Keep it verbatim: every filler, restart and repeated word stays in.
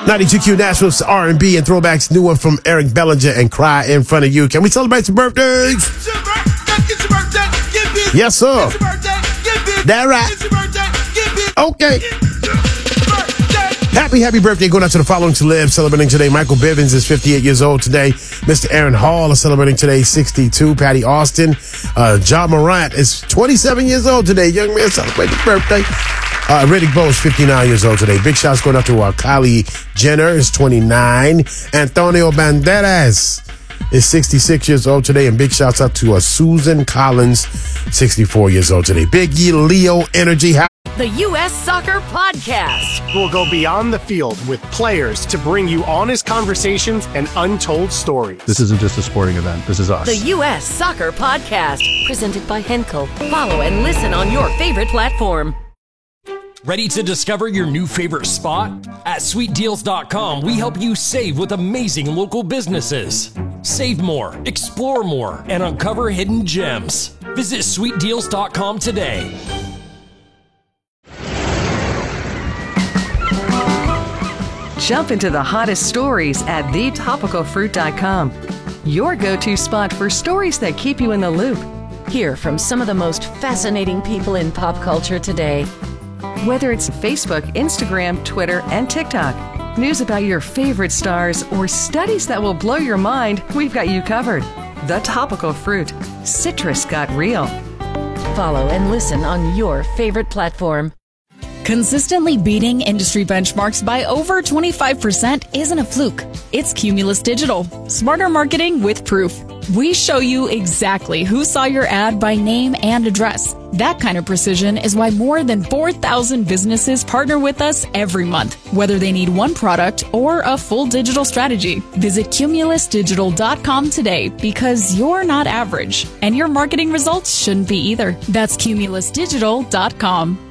ninety-two Q Nashville's R and B and throwbacks. New one from Eric Bellinger and Cry in Front of You. Can we celebrate some birthdays? It's your birthday. It's your birthday. Give it. Yes, sir. It's your birthday. Give it. That right. It's your birthday. Give it. Okay. It's your birthday. Happy, happy birthday going out to the following celebs celebrating today. Michael Bivins is fifty-eight years old today. Mister Aaron Hall is celebrating today, sixty-two. Patty Austin. Uh, John Morant is twenty-seven years old today. Young man celebrating his birthday. Uh, Riddick Bowe is fifty-nine years old today. Big shouts going out to uh, Kylie Jenner is twenty-nine. Antonio Banderas is sixty-six years old today. And big shouts out to uh, Susan Collins, sixty-four years old today. Big E Leo Energy. The U S Soccer Podcast. We'll go beyond the field with players to bring you honest conversations and untold stories. This isn't just a sporting event. This is us. The U S Soccer Podcast. Presented by Henkel. Follow and listen on your favorite platform. Ready to discover your new favorite spot? At sweet deals dot com, we help you save with amazing local businesses. Save more, explore more, and uncover hidden gems. Visit sweet deals dot com today. Jump into the hottest stories at the topical fruit dot com. Your go-to spot for stories that keep you in the loop. Hear from some of the most fascinating people in pop culture today. Whether it's Facebook, Instagram, Twitter, and TikTok, news about your favorite stars, or studies that will blow your mind, we've got you covered. The Topical Fruit. Citrus got real. Follow and listen on your favorite platform. Consistently beating industry benchmarks by over twenty-five percent isn't a fluke. It's Cumulus Digital. Smarter marketing with proof. We show you exactly who saw your ad by name and address. That kind of precision is why more than four thousand businesses partner with us every month, whether they need one product or a full digital strategy. Visit cumulus digital dot com today because you're not average, and your marketing results shouldn't be either. That's cumulus digital dot com.